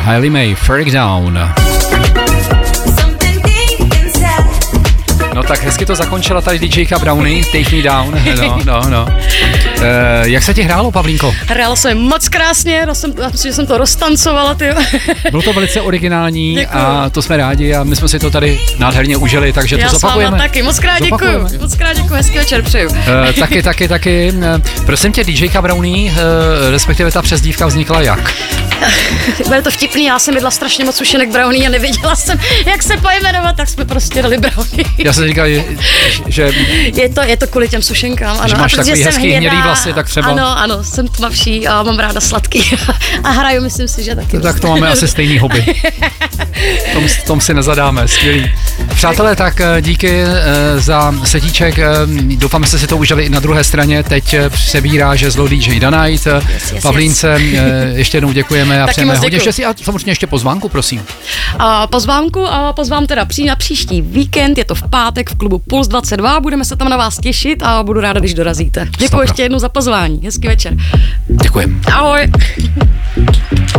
Hailey May, Freak Down. No tak hezky to zakončila tady DJka Brownie, Take Me Down. No. Jak se ti hrálo, Pavlínko? Hrálo se moc krásně, že jsem to roztancovala, ty. Bylo to velice originální. Děkuju. A to jsme rádi a my jsme si to tady nádherně užili, takže to zopakujeme. Já s váma taky, moc krát děkuju, hezký večer přeju. Taky. Prosím tě, DJka Brownie, respektive ta přezdívka vznikla jak? Bude to vtipný, já jsem jedla strašně moc sušenek brownie a nevěděla jsem, jak se pojmenovat, tak jsme prostě dali brownie. Já jsem říkal, že... Je to kvůli těm sušenkám, ano. Že máš takový hezký hnědý vlasy, tak třeba... Ano, jsem tmavší a mám ráda sladký. A hraju, myslím si, že taky. Tak to máme asi stejný hobby. Tom si nezadáme, skvělý. Přátelé, tak díky za setíček, doufám, že jste si to užili i na druhé straně, teď přebírá žezlo DJ Danite, yes. Pavlínce, ještě jednou děkujeme a přejeme hodně štěstí a samozřejmě ještě pozvánku, prosím. Pozvám teda na příští víkend, je to v pátek v klubu Puls 22, budeme se tam na vás těšit a budu ráda, když dorazíte. Děkuji ještě jednou za pozvání, hezký večer. Děkujem. Ahoj.